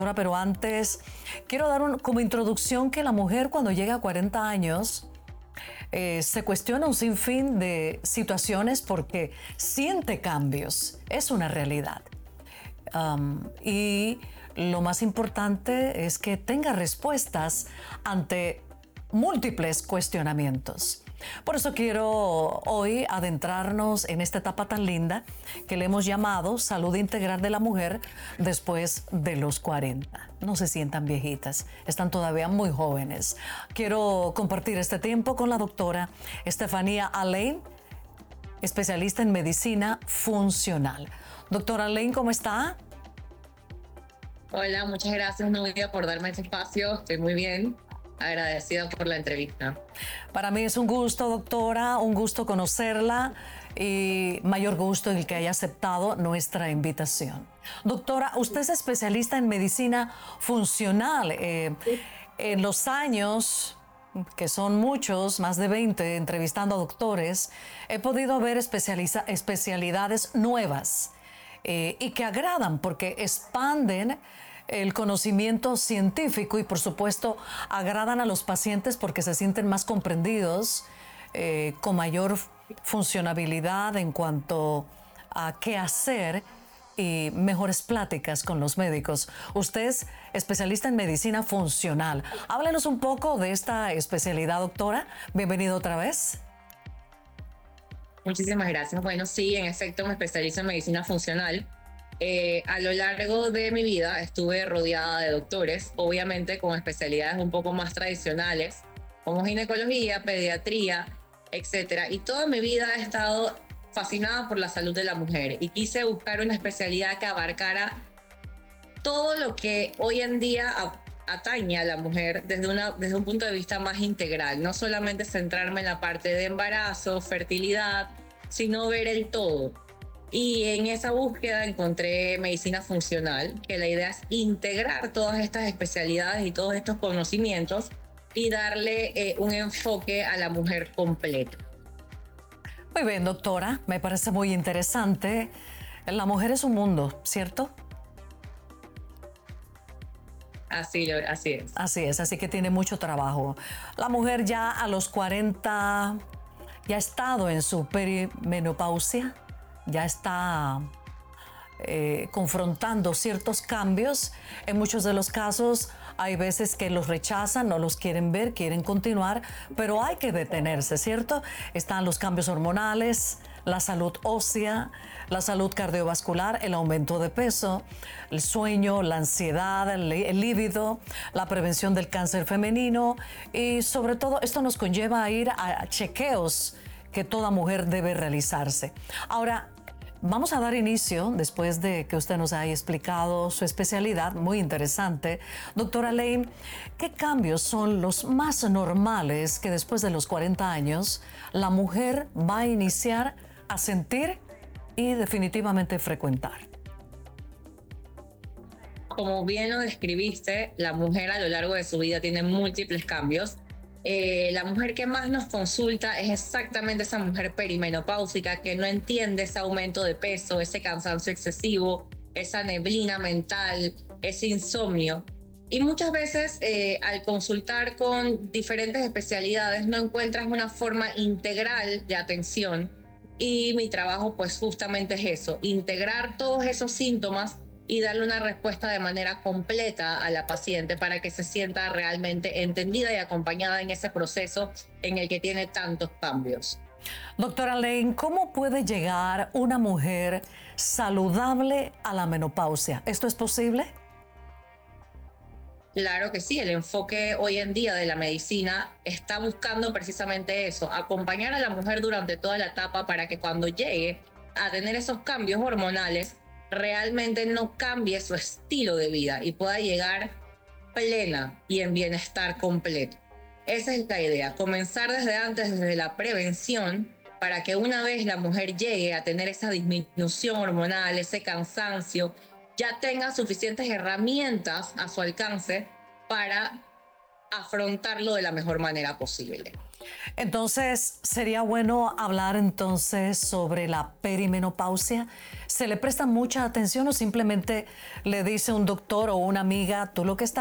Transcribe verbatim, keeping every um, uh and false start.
Pero antes, quiero dar un, como introducción que la mujer cuando llega a cuarenta años eh, se cuestiona un sinfín de situaciones porque siente cambios, es una realidad. Um, y lo más importante es que tenga respuestas ante múltiples cuestionamientos. Por eso quiero hoy adentrarnos en esta etapa tan linda que le hemos llamado salud integral de la mujer después de los cuarenta. No se sientan viejitas, están todavía muy jóvenes. Quiero compartir este tiempo con la doctora Estefanía Alain, especialista en medicina funcional. Doctora Alain, ¿cómo está? Hola, muchas gracias, Nuria, por darme este espacio. Estoy muy bien. Agradecida por la entrevista. Para mí es un gusto, doctora, un gusto conocerla y mayor gusto el que haya aceptado nuestra invitación. Doctora, usted es especialista en medicina funcional. Eh, en los años, que son muchos, más de veinte, entrevistando a doctores, he podido ver especialidades nuevas eh, y que agradan porque expanden el conocimiento científico y por supuesto agradan a los pacientes porque se sienten más comprendidos, eh, con mayor funcionabilidad en cuanto a qué hacer y mejores pláticas con los médicos. Usted es especialista en medicina funcional. Háblenos un poco de esta especialidad, doctora. Bienvenido otra vez. Muchísimas gracias. Bueno, sí, en efecto me especializo en medicina funcional. Eh, a lo largo de mi vida estuve rodeada de doctores, obviamente con especialidades un poco más tradicionales, como ginecología, pediatría, etcétera. Y toda mi vida he estado fascinada por la salud de la mujer y quise buscar una especialidad que abarcara todo lo que hoy en día atañe a la mujer desde, una, desde un punto de vista más integral, no solamente centrarme en la parte de embarazo, fertilidad, sino ver el todo. Y en esa búsqueda encontré medicina funcional, que la idea es integrar todas estas especialidades y todos estos conocimientos y darle eh, un enfoque a la mujer completa. Muy bien, doctora, me parece muy interesante. La mujer es un mundo, ¿cierto? Así, así es. Así es, así que tiene mucho trabajo. La mujer ya a los cuarenta ya ha estado en su perimenopausia, ya está eh, confrontando ciertos cambios. En muchos de los casos hay veces que los rechazan, no los quieren ver, quieren continuar, pero hay que detenerse, ¿cierto? Están los cambios hormonales, la salud ósea, la salud cardiovascular, el aumento de peso, el sueño, la ansiedad, el, el líbido, la prevención del cáncer femenino y sobre todo esto nos conlleva a ir a chequeos que toda mujer debe realizarse. Ahora, vamos a dar inicio, después de que usted nos haya explicado su especialidad, muy interesante. Doctora Alain, ¿qué cambios son los más normales que después de los cuarenta años la mujer va a iniciar a sentir y definitivamente frecuentar? Como bien lo describiste, la mujer a lo largo de su vida tiene múltiples cambios. Eh, la mujer que más nos consulta es exactamente esa mujer perimenopáusica que no entiende ese aumento de peso, ese cansancio excesivo, esa neblina mental, ese insomnio. Y muchas veces eh, al consultar con diferentes especialidades no encuentras una forma integral de atención y mi trabajo pues justamente es eso, integrar todos esos síntomas y darle una respuesta de manera completa a la paciente para que se sienta realmente entendida y acompañada en ese proceso en el que tiene tantos cambios. Doctora Alain, ¿cómo puede llegar una mujer saludable a la menopausia? ¿Esto es posible? Claro que sí, el enfoque hoy en día de la medicina está buscando precisamente eso, acompañar a la mujer durante toda la etapa para que cuando llegue a tener esos cambios hormonales, realmente no cambie su estilo de vida y pueda llegar plena y en bienestar completo. Esa es la idea, comenzar desde antes, desde la prevención, para que una vez la mujer llegue a tener esa disminución hormonal, ese cansancio, ya tenga suficientes herramientas a su alcance para afrontarlo de la mejor manera posible. Entonces, sería bueno hablar entonces sobre la perimenopausia. ¿Se le presta mucha atención o simplemente le dice un doctor o una amiga, tú lo que estás